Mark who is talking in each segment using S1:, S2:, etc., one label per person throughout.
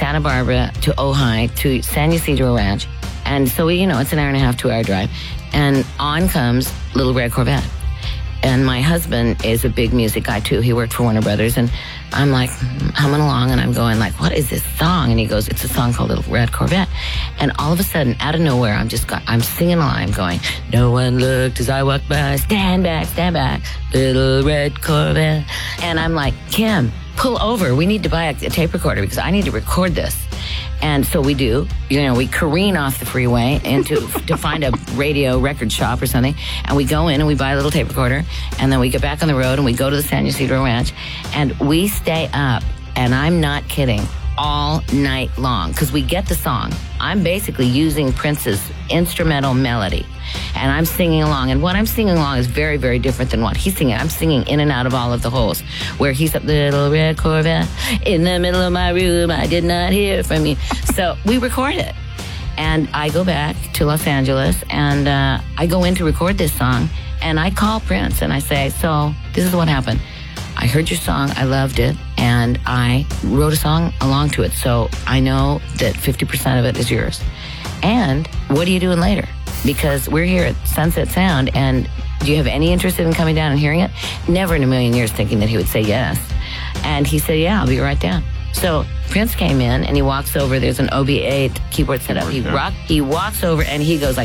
S1: Santa Barbara to Ojai to San Ysidro Ranch. And so it's an hour and a half, 2 hour drive. And on comes Little Red Corvette. And my husband is a big music guy too. He worked for Warner Brothers, and I'm like humming along, and I'm going like, what is this song? And he goes, it's a song called Little Red Corvette. And all of a sudden, out of nowhere, I'm singing along. I'm going, no one looked as I walked by, stand back, Little Red Corvette. And I'm like, Kim, pull over. We need to buy a tape recorder because I need to record this. And so we do. We careen off the freeway to find a radio record shop or something. And we go in and we buy a little tape recorder. And then we get back on the road and we go to the San Ysidro Ranch. And we stay up, and I'm not kidding, all night long because we get the song. I'm basically using Prince's instrumental melody. And I'm singing along. And what I'm singing along is very, very different than what he's singing. I'm singing in and out of all of the holes. Where he's up, Little Red Corvette, in the middle of my room, I did not hear from you. So we record it. And I go back to Los Angeles, and I go in to record this song. And I call Prince, and I say, so this is what happened. I heard your song, I loved it, and I wrote a song along to it. So I know that 50% of it is yours. And what are you doing later? Because we're here at Sunset Sound, and do you have any interest in coming down and hearing it? Never in a million years thinking that he would say yes. And he said, yeah, I'll be right down. So Prince came in, and he walks over. There's an OB8 keyboard set up. He walks over, and he goes like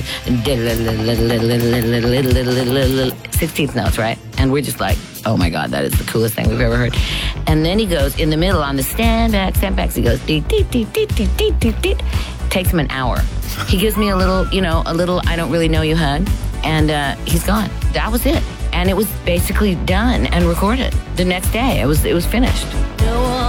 S1: 16th notes, right? And we're just like, oh my God, that is the coolest thing we've ever heard. And then he goes in the middle on the stand backs. He goes, deet, deet, deet, deet, deet, deet, deet, deet. Takes him an hour. He gives me a little I don't really know you hug, and he's gone. That was it. And it was basically done and recorded the next day. It was finished.